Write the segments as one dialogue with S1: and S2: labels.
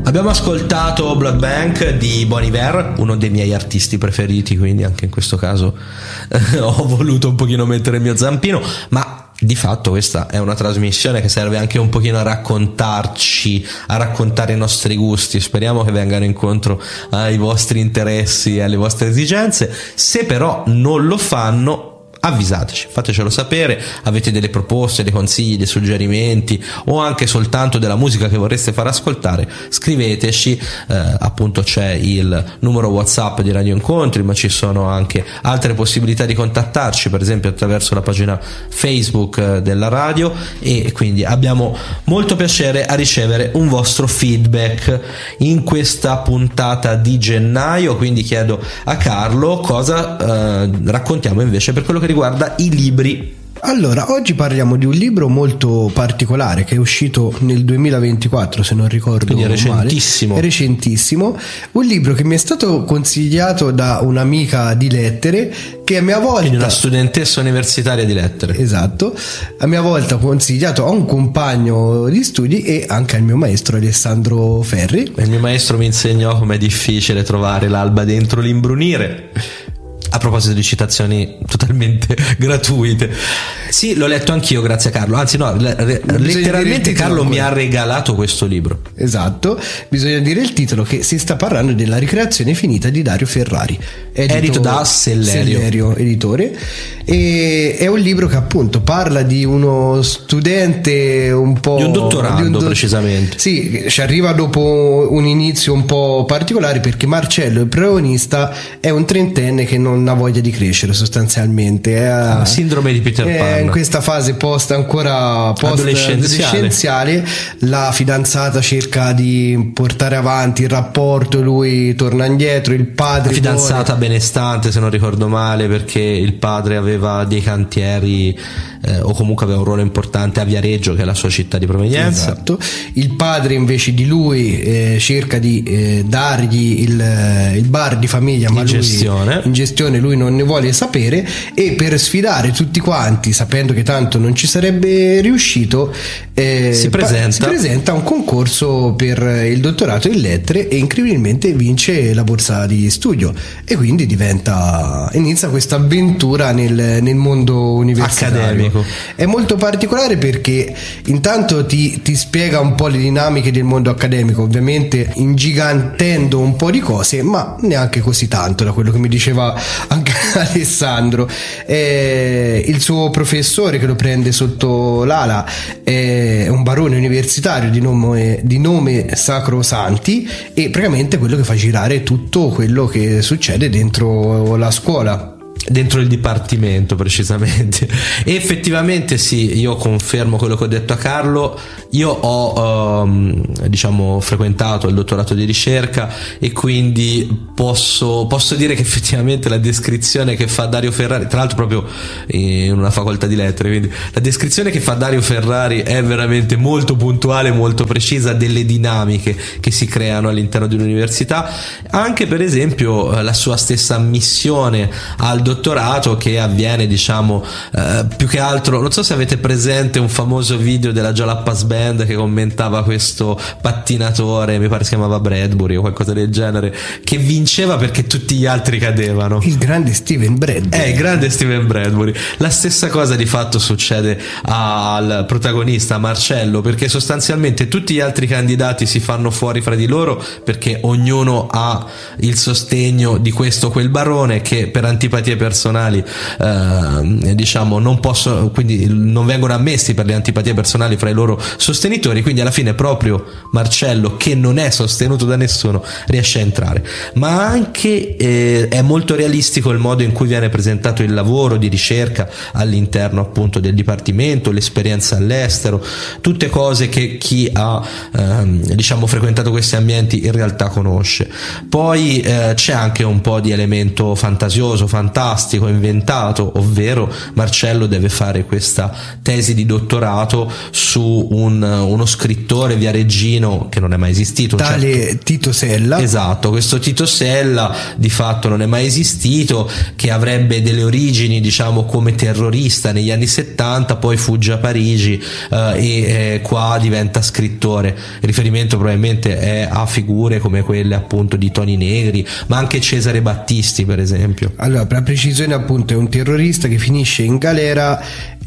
S1: Abbiamo ascoltato Blood Bank di Bon Iver, uno dei miei artisti preferiti, quindi anche in questo caso ho voluto un pochino mettere il mio zampino, ma di fatto questa è una trasmissione che serve anche un pochino a raccontarci, a raccontare i nostri gusti. Speriamo che vengano incontro ai vostri interessi e alle vostre esigenze. Se però non lo fanno, avvisateci, fatecelo sapere. Avete delle proposte, dei consigli, dei suggerimenti o anche soltanto della musica che vorreste far ascoltare, scriveteci. Appunto c'è il numero WhatsApp di Radio Incontri, ma ci sono anche altre possibilità di contattarci, per esempio attraverso la pagina Facebook della radio, e quindi abbiamo molto piacere a ricevere un vostro feedback in questa puntata di gennaio. Quindi chiedo a Carlo cosa raccontiamo invece per quello che riguarda i libri.
S2: Allora, oggi parliamo di un libro molto particolare che è uscito nel 2024, se non ricordo
S1: male.
S2: È recentissimo. Un libro che mi è stato consigliato da un'amica di lettere, che a mia volta...
S1: Quindi una studentessa universitaria di lettere.
S2: Esatto. A mia volta ho consigliato a un compagno di studi e anche al mio maestro Alessandro Ferri.
S1: Il mio maestro mi insegnò com'è difficile trovare l'alba dentro l'imbrunire. A proposito di citazioni totalmente gratuite, sì, l'ho letto anch'io grazie a Carlo, anzi no, letteralmente Carlo mi ha regalato questo libro.
S2: Esatto, bisogna dire il titolo, che si sta parlando della Ricreazione finita di Dario Ferrari,
S1: edito da Sellerio
S2: editore, e è un libro che appunto parla di uno studente un po'...
S1: di un dottorando, precisamente.
S2: Sì, ci arriva dopo un inizio un po' particolare, perché Marcello, il protagonista, è un trentenne che non ha voglia di crescere sostanzialmente, è
S1: sindrome di Peter Pan,
S2: in questa fase post adolescenziale. La fidanzata cerca di portare avanti il rapporto, lui torna indietro, il padre,
S1: la fidanzata benestante se non ricordo male, perché il padre aveva dei cantieri o comunque aveva un ruolo importante a Viareggio, che è la sua città di provenienza.
S2: Esatto. Il padre invece di lui cerca di dargli il bar di famiglia, ma in gestione lui non ne vuole sapere, e per sfidare tutti quanti, sapendo che tanto non ci sarebbe riuscito, si presenta a un concorso per il dottorato in lettere e incredibilmente vince la borsa di studio, e quindi inizia questa avventura nel mondo universitario
S1: accademico.
S2: È molto particolare perché intanto ti spiega un po' le dinamiche del mondo accademico, ovviamente ingigantendo un po' di cose, ma neanche così tanto, da quello che mi diceva anche Alessandro. Il suo professore, che lo prende sotto l'ala, è un barone universitario di nome Sacro Santi, e praticamente quello che fa girare tutto quello che succede dentro la scuola,
S1: dentro il dipartimento precisamente. E effettivamente sì, io confermo quello che ho detto a Carlo. Io ho frequentato il dottorato di ricerca, e quindi posso dire che effettivamente la descrizione che fa Dario Ferrari, tra l'altro proprio in una facoltà di lettere, quindi la descrizione che fa Dario Ferrari è veramente molto puntuale, molto precisa, delle dinamiche che si creano all'interno di un'università. Anche per esempio la sua stessa ammissione al dottorato, che avviene più che altro, non so se avete presente un famoso video della Jalapas Band che commentava questo pattinatore, mi pare si chiamava Bradbury o qualcosa del genere, che vinceva perché tutti gli altri cadevano.
S2: Il grande Steven Bradbury.
S1: Il grande Steven Bradbury. La stessa cosa di fatto succede al protagonista Marcello, perché sostanzialmente tutti gli altri candidati si fanno fuori fra di loro perché ognuno ha il sostegno di questo o quel barone, che per antipatie personali non possono, quindi non vengono ammessi per le antipatie personali fra i loro sostenitori, quindi alla fine proprio Marcello, che non è sostenuto da nessuno, riesce a entrare. Ma anche è molto realistico il modo in cui viene presentato il lavoro di ricerca all'interno appunto del dipartimento, l'esperienza all'estero, tutte cose che chi ha frequentato questi ambienti in realtà conosce. Poi c'è anche un po' di elemento fantasioso, fantastico, scolastico inventato, ovvero Marcello deve fare questa tesi di dottorato su uno scrittore viareggino che non è mai esistito,
S2: tale Tito Sella.
S1: Esatto, questo Tito Sella di fatto non è mai esistito, che avrebbe delle origini diciamo come terrorista negli anni 70, poi fugge a Parigi e qua diventa scrittore. Il riferimento probabilmente è a figure come quelle appunto di Toni Negri, ma anche Cesare Battisti per esempio.
S2: Allora, per precisione appunto è un terrorista che finisce in galera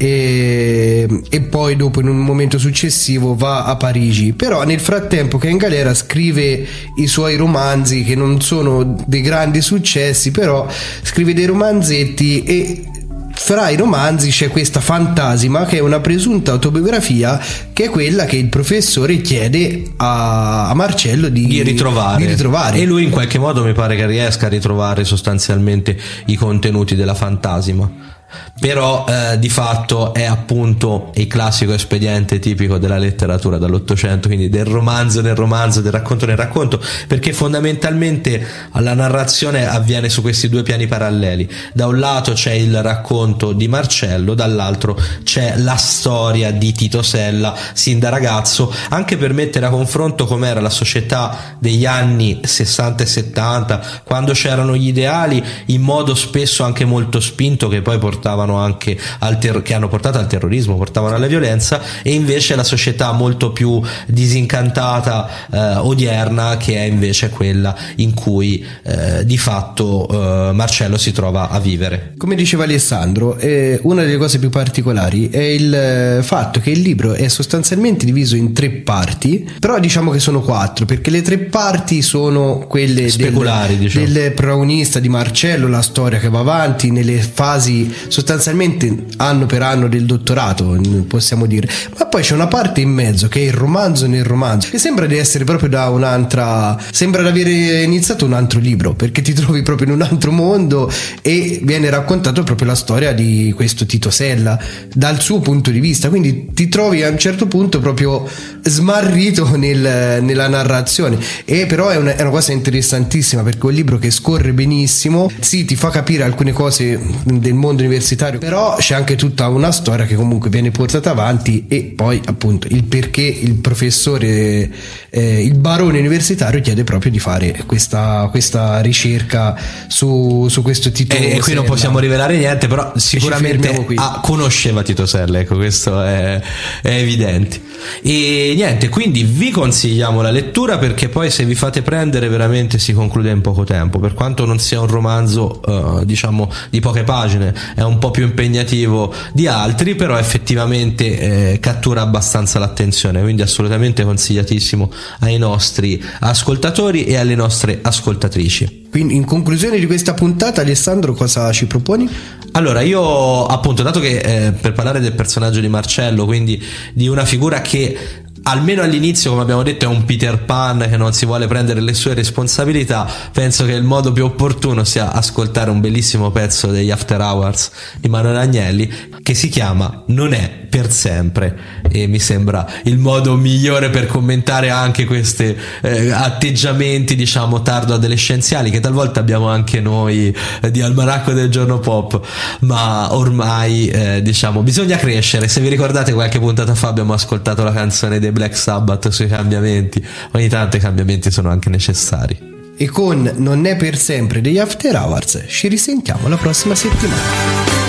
S2: e poi dopo in un momento successivo va a Parigi, però nel frattempo che è in galera scrive i suoi romanzi che non sono dei grandi successi, però scrive dei romanzetti e fra i romanzi c'è questa Fantasima, che è una presunta autobiografia, che è quella che il professore chiede a Marcello di ritrovare.
S1: E lui in qualche modo mi pare che riesca a ritrovare sostanzialmente i contenuti della Fantasima. Però di fatto è appunto il classico espediente tipico della letteratura dall'Ottocento, quindi del romanzo nel romanzo, del racconto nel racconto, perché fondamentalmente la narrazione avviene su questi due piani paralleli. Da un lato c'è il racconto di Marcello, dall'altro c'è la storia di Tito Sella sin da ragazzo, anche per mettere a confronto com'era la società degli anni 60 e 70, quando c'erano gli ideali in modo spesso anche molto spinto, che poi portavano anche che hanno portato al terrorismo, portavano alla violenza, e invece la società molto più disincantata odierna, che è invece quella in cui di fatto Marcello si trova a vivere.
S2: Come diceva Alessandro, una delle cose più particolari è il fatto che il libro è sostanzialmente diviso in 3 parti, però diciamo che sono 4, perché le 3 parti sono quelle
S1: speculari,
S2: del protagonista di Marcello, la storia che va avanti nelle fasi sostanzialmente anno per anno del dottorato, possiamo dire, ma poi c'è una parte in mezzo che è il romanzo nel romanzo, che sembra di essere proprio sembra di avere iniziato un altro libro, perché ti trovi proprio in un altro mondo e viene raccontato proprio la storia di questo Tito Sella dal suo punto di vista, quindi ti trovi a un certo punto proprio smarrito nella narrazione, e però è una cosa interessantissima, perché è un libro che scorre benissimo, sì, ti fa capire alcune cose del mondo universitario, però c'è anche tutta una storia che comunque viene portata avanti, e poi appunto il perché il professore il barone universitario chiede proprio di fare questa ricerca su questo Tito Sella.
S1: E qui non possiamo rivelare niente, però sicuramente conosceva Tito Sella, ecco, questo è evidente. E niente, quindi vi consigliamo la lettura, perché poi se vi fate prendere veramente si conclude in poco tempo, per quanto non sia un romanzo diciamo di poche pagine, è un po' più impegnativo di altri, però effettivamente cattura abbastanza l'attenzione, quindi assolutamente consigliatissimo ai nostri ascoltatori e alle nostre ascoltatrici.
S2: Quindi in conclusione di questa puntata, Alessandro, cosa ci proponi?
S1: Allora, io appunto, dato che per parlare del personaggio di Marcello, quindi di una figura che almeno all'inizio, come abbiamo detto, è un Peter Pan che non si vuole prendere le sue responsabilità, penso che il modo più opportuno sia ascoltare un bellissimo pezzo degli After Hours di Manuel Agnelli, che si chiama Non è per sempre, e mi sembra il modo migliore per commentare anche questi atteggiamenti diciamo tardo adolescenziali che talvolta abbiamo anche noi di Almanacco del Giorno Pop, ma ormai diciamo bisogna crescere. Se vi ricordate, qualche puntata fa abbiamo ascoltato la canzone dei Black Sabbath sui cambiamenti, ogni tanto i cambiamenti sono anche necessari.
S2: E con Non è per sempre degli After Hours ci risentiamo la prossima settimana.